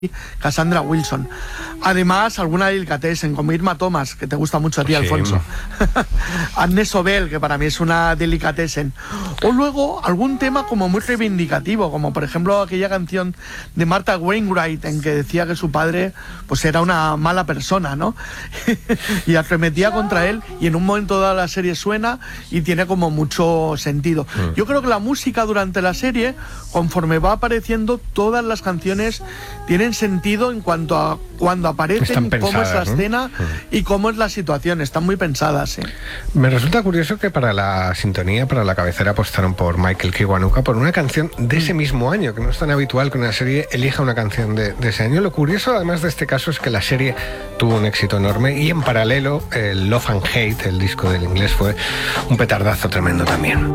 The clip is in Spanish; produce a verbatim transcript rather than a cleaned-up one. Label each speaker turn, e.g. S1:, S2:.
S1: Cassandra Wilson. Además, alguna delicatessen, como Irma Thomas, que te gusta mucho a ti, sí, Alfonso. Agnes Sobel, que para mí es una delicatessen. O luego algún tema como muy reivindicativo, como por ejemplo aquella canción de Martha Wainwright, en que decía que su padre pues era una mala persona, ¿no? Y arremetía contra él, y en un momento dado la serie suena y tiene como mucho sentido. Mm. Yo creo que la música durante la serie, conforme va apareciendo, todas las canciones tienen sentido en cuanto a cuando aparecen, pensadas, cómo es la ¿no? escena mm. y cómo es la situación. Están muy pensadas, ¿sí?
S2: Me resulta curioso que para la sintonía, para la cabecera, apostaron por Michael Kiwanuka, por una canción de ese mismo año, que no es tan habitual que una serie elija una canción de, de ese año. Lo curioso, además de este caso, es que la serie tuvo un éxito enorme y en paralelo el Love and Hate, el disco del inglés, fue un petardazo tremendo también.